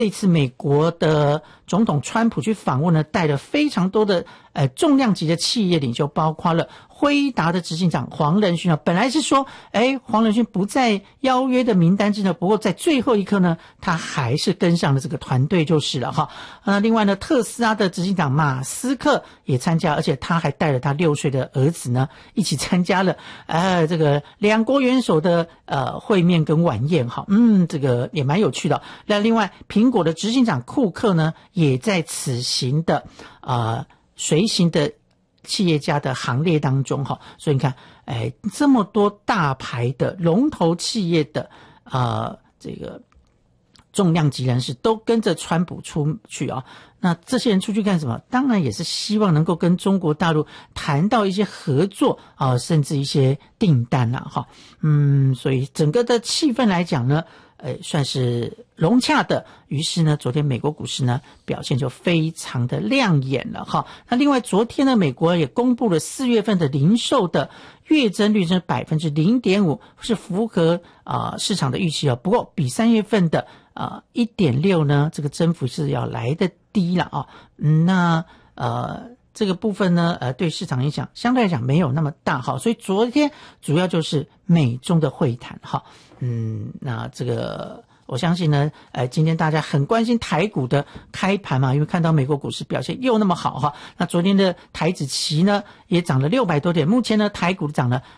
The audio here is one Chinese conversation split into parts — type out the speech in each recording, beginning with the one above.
这次美国的总统川普去访问呢，带了非常多的重量级的企业领袖，包括了辉达的执行长黄仁勋啊。本来是说黄仁勋不在邀约的名单之内，不过在最后一刻呢，他还是跟上了这个团队就是了哈。另外呢，特斯拉的执行长马斯克也参加，而且他还带了他6岁的儿子呢一起参加了这个两国元首的会面跟晚宴哈。这个也蛮有趣的。那另外苹果的执行长库克呢，也在此行的随行的企业家的行列当中哈。所以你看这么多大牌的龙头企业的这个重量级人士都跟着川普出去啊。那这些人出去干什么？当然也是希望能够跟中国大陆谈到一些合作甚至一些订单啦哈。所以整个的气氛来讲呢，算是融洽的。于是呢，昨天美国股市呢表现就非常的亮眼了哈。那另外昨天呢，美国也公布了4月份的零售的月增率是 0.5%， 是符合市场的预期不过比3月份的1.6% 呢，这个增幅是要来的低了啊。那这个部分呢对市场影响相对来讲没有那么大哈。所以昨天主要就是美中的会谈哈。那这个我相信呢今天大家很关心台股的开盘嘛，因为看到美国股市表现又那么好哈。那昨天的台指期呢也涨了600多点，目前呢台股涨了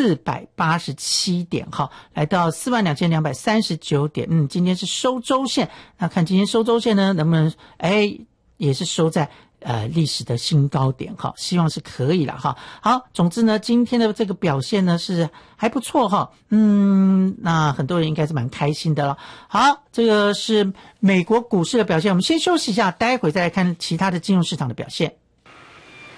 487点哈，来到42239点。今天是收周线，那看今天收周线呢能不能也是收在历史的新高点哈，希望是可以了哈。好，总之呢，今天的这个表现呢是还不错哈。那很多人应该是蛮开心的了。好，这个是美国股市的表现，我们先休息一下，待会再来看其他的金融市场的表现。